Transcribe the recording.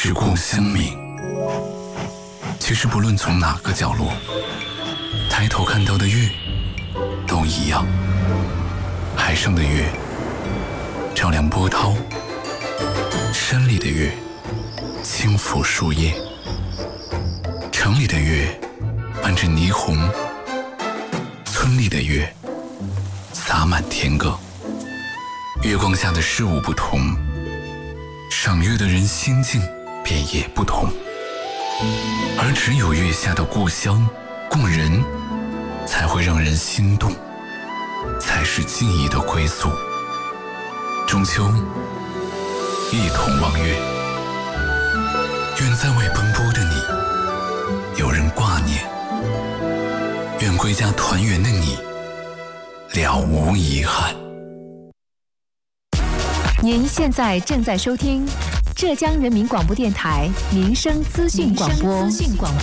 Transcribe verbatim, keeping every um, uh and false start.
时故乡明。其实不论从哪个角落，抬头看到的月都一样。海上的月照亮波涛，山里的月轻抚树叶，城里的月伴着霓虹，村里的月洒满天歌。月光下的事物不同，赏月的人心境便也不同。而只有月下的故乡故人，才会让人心动，才是记忆的归宿。中秋一同望月，愿在外奔波的你有人挂念，愿归家团圆的你了无遗憾。 您现在正在收听浙江人民广播电台民生资讯广播。